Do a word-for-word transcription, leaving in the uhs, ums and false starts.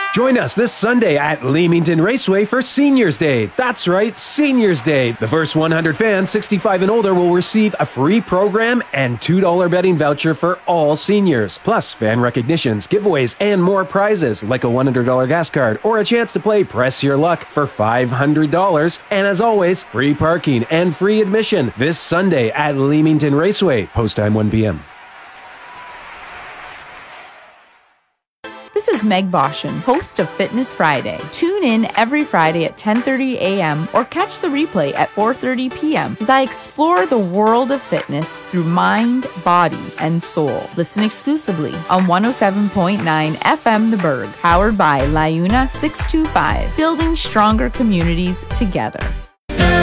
Join us this Sunday at Leamington Raceway for Seniors Day. That's right, Seniors Day. The first one hundred fans sixty-five and older will receive a free program and two dollars betting voucher for all seniors. Plus, fan recognitions, giveaways, and more prizes like a one hundred dollars gas card or a chance to play Press Your Luck for five hundred dollars. And as always, free parking and free admission this Sunday at Leamington Raceway. Post time one p.m. This is Meg Boshin, host of Fitness Friday. Tune in every Friday at ten thirty a.m. or catch the replay at four thirty p.m. as I explore the world of fitness through mind, body, and soul. Listen exclusively on one oh seven point nine F M The Berg, powered by LiUNA six two five, building stronger communities together.